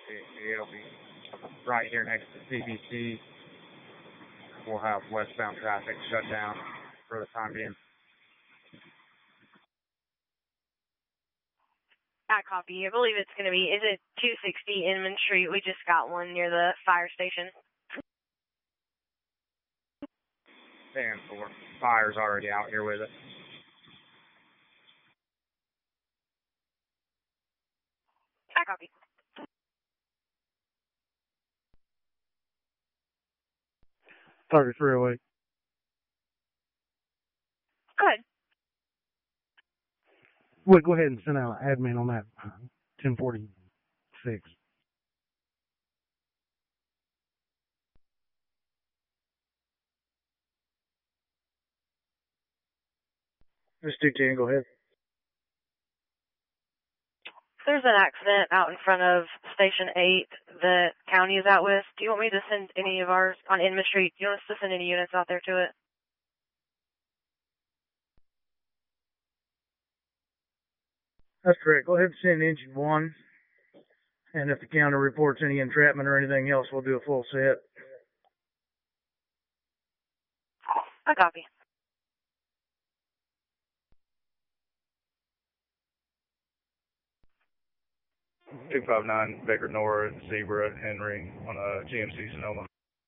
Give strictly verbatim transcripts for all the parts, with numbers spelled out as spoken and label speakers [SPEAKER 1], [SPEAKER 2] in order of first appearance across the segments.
[SPEAKER 1] It, it'll be right here next to C B C. We'll have westbound traffic shut down for the time being.
[SPEAKER 2] I copy. I believe it's going to be, is it two sixty Inman Street? We just got one near the fire station.
[SPEAKER 1] Stand for. Fire's already out here with it.
[SPEAKER 2] I copy.
[SPEAKER 3] Target three oh eight.
[SPEAKER 2] Go ahead.
[SPEAKER 3] Wait, go ahead and send out an admin on that. ten forty-six. Just two ten, go ahead.
[SPEAKER 2] There's an accident out in front of Station eight that county is out with. Do you want me to send any of ours on Inman Street? Do you want us to send any units out there to it?
[SPEAKER 3] That's correct. Go ahead and send engine one. And if the county reports any entrapment or anything else, we'll do a full set.
[SPEAKER 2] I copy.
[SPEAKER 4] two five nine Baker North, Zebra, Henry on a G M C Sonoma.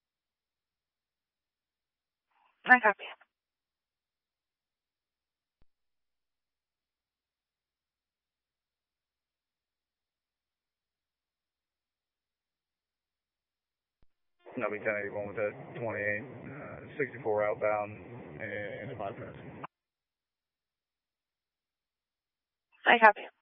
[SPEAKER 2] I copy.
[SPEAKER 4] That'll be ten eighty-one with that twenty-eight, uh, sixty-four outbound and five minutes.
[SPEAKER 2] I copy.